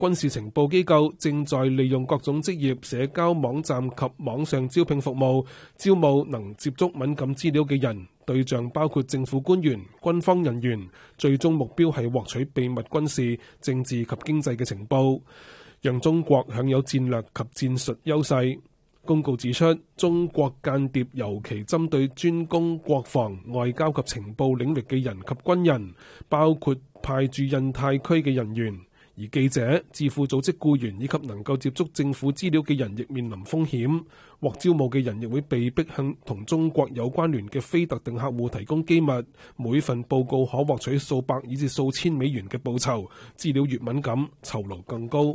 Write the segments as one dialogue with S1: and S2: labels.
S1: 軍事情報機構正在利用各種職業社交網站及網上招聘服務，招募能接觸敏感資料嘅人，對象包括政府官員、軍方人員，最終目標係獲取秘密軍事、政治及經濟嘅情報，讓中國享有戰略及戰術優勢。公告指出，中國間諜尤其針對專攻國防、外交及情報領域嘅人及軍人，包括派駐印太區嘅人員。而記者、智庫組織僱員以及能夠接觸政府資料嘅人亦面臨風險。獲招募嘅人亦會被迫向同中國有關聯嘅非特定客戶提供機密，每份報告可獲取數百以至數千美元嘅報酬。資料越敏感，酬勞更高。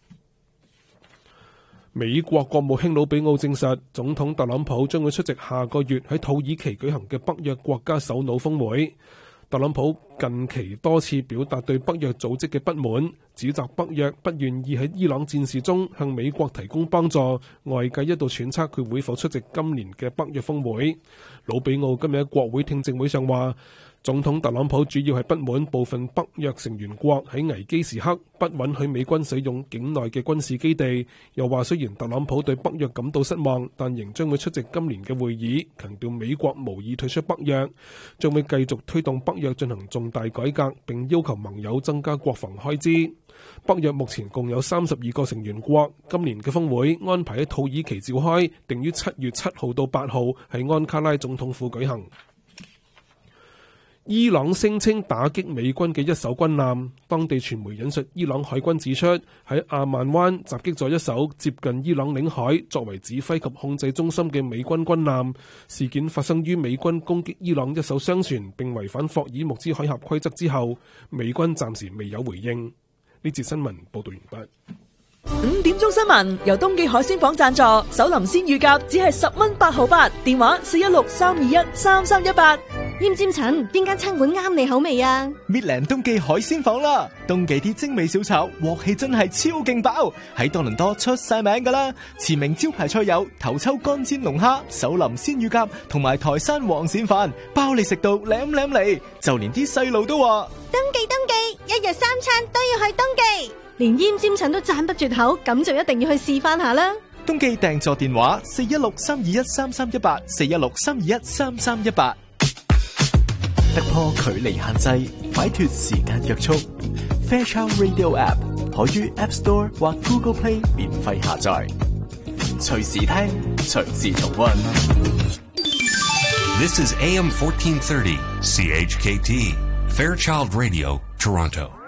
S1: 美國國務卿魯比奧證實，總統特朗普將會出席下個月喺土耳其舉行嘅北約國家首腦峰會。特朗普近期多次表達對北約組織嘅不滿，指責北約不願意喺伊朗戰事中向美國提供幫助，外界一度揣測佢會否出席今年嘅北約峰會。魯比奧今日喺國會聽證會上話，總統特朗普主要係不滿部分北約成員國喺危機時刻不允許美軍使用境內嘅軍事基地，又話雖然特朗普對北約感到失望，但仍將會出席今年嘅會議，強調美國無意退出北約，將會繼續推動北約進行重大改革，並要求盟友增加國防開支。北約目前共有32個成員國，今年嘅峰會安排喺土耳其召開，定於7月7號到8號喺安卡拉總統府舉行。伊朗聲稱打擊美軍嘅一艘軍艦，當地傳媒引述伊朗海軍指出，喺阿曼灣襲擊咗一艘接近伊朗領海作為指揮及控制中心嘅美軍軍艦。事件發生於美軍攻擊伊朗一艘商船並違反霍爾木茲海峽規則之後，美軍暫時未有回應。呢節新聞報道完畢。
S2: 5點鐘新聞由東記海鮮舫贊助，首林鮮乳鴿只係10蚊8毫8，電話416-321-3318。
S3: 奄尖塵，邊間餐館啱你口味啊？
S4: 搣靚東記海鮮舫啦！東記啲精美小炒，鑊氣真係超勁爆，喺多倫多出晒名噶啦！馳名招牌菜有頭抽乾煎龍蝦、首林鮮乳鴿同埋台山黃鱔飯，包你食到舐舐嚟，就連啲細路都話：
S3: 東記，一日3餐都要去東記。連奄尖塵都讚不絕口，咁就一定要去試翻下啦！
S4: 東記訂座電話416-321-3318，416-321-3318。突破距離限制，擺脫時間約束。Fairchild Radio App 可於 App Store 或 Google Play 免費下載，隨時聽，隨時重溫。
S5: This is AM 1430 CHKT Fairchild Radio Toronto.